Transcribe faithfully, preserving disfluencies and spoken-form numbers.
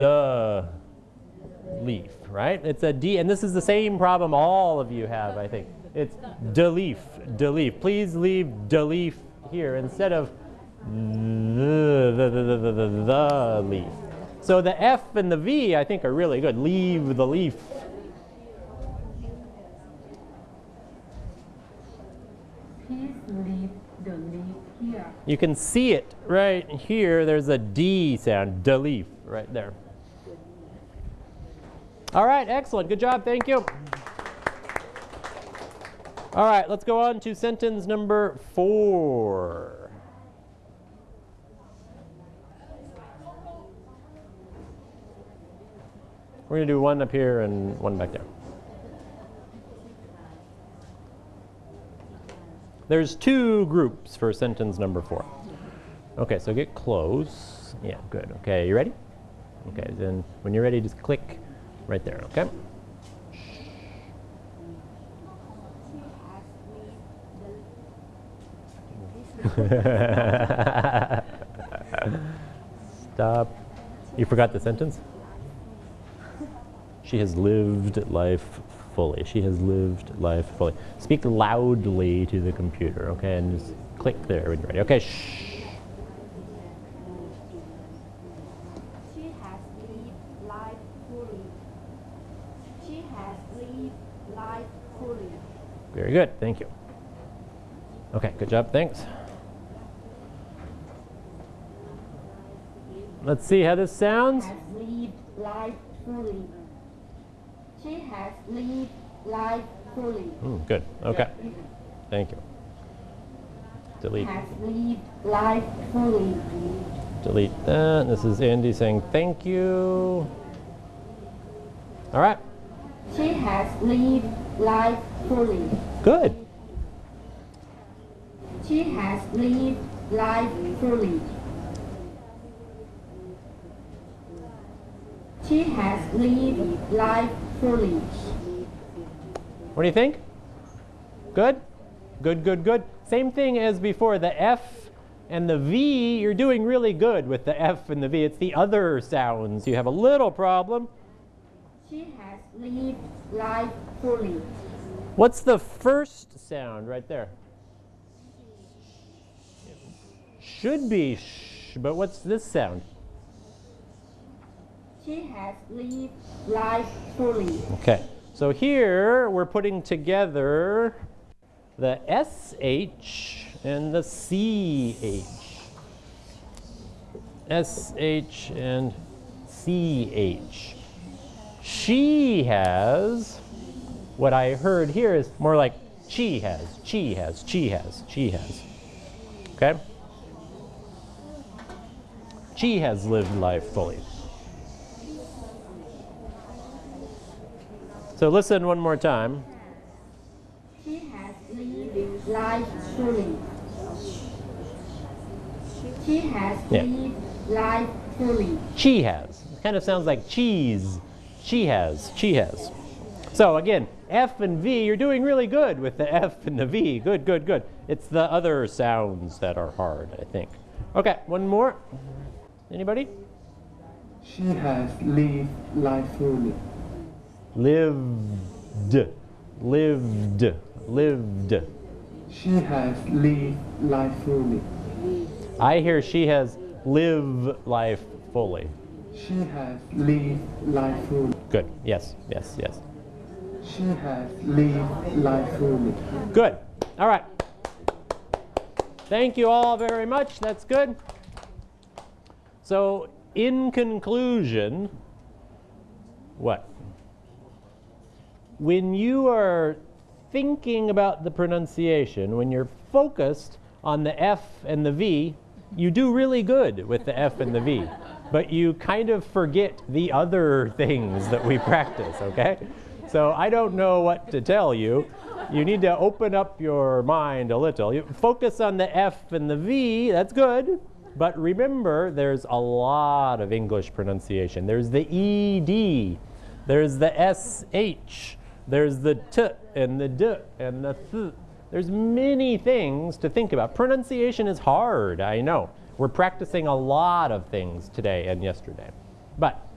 the leaf, right? It's a D, and this is the same problem all of you have, I think. It's de leaf, de leaf. Please leave de leaf here instead of the, the, the, the, the, the leaf. So the F and the V, I think, are really good. Leave the leaf. Please leave the leaf here. You can see it right here. There's a D sound, de leaf, right there. All right, excellent. Good job. Thank you. All right, let's go on to sentence number four. We're going to do one up here and one back there. There's two groups for sentence number four. Okay, so get close. Yeah, good. Okay, you ready? Okay, then when you're ready, just click right there, okay? Stop. You forgot the sentence? She has lived life fully. She has lived life fully. Speak loudly to the computer, okay? And just click there when you're ready. Okay, shh. She has lived life fully. She has lived life fully. Very good, thank you. Okay, good job, thanks. Let's see how this sounds. Has lived life fully. She has lived life fully. Mm, good, okay. Thank you. Delete. Has lived life fully. Delete that. This is Andy saying thank you. All right. She has lived life fully. Good. She has lived life fully. She has lived life fully. What do you think? Good? Good, good, good. Same thing as before. The F and the V, you're doing really good with the F and the V. It's the other sounds. You have a little problem. She has lived life fully. What's the first sound right there? Should be sh, but what's this sound? She has lived life fully. Okay, so here we're putting together the S H and the C H. S H and C H. She has, what I heard here is more like she has, she has, she has, she has. Okay? She has lived life fully. So listen one more time. She has lived life fully. She has Yeah. lived life fully. She has. It kind of sounds like cheese. She has. She has. So again, F and V, you're doing really good with the F and the V. Good, good, good. It's the other sounds that are hard, I think. Okay, one more. Anybody? She has lived life fully. Lived. Lived. Lived. She has lived life fully. I hear she has live life fully. She has lived life fully. Good. Yes, yes, yes. She has lived life fully. Good. All right. Thank you all very much. That's good. So, in conclusion, what? When you are thinking about the pronunciation, when you're focused on the F and the V, you do really good with the F and the V. But you kind of forget the other things that we practice, okay? So I don't know what to tell you. You need to open up your mind a little. You focus on the F and the V, that's good. But remember, there's a lot of English pronunciation. There's the E D, there's the S H, there's the T and the D and the Th. There's many things to think about. Pronunciation is hard, I know. We're practicing a lot of things today and yesterday. But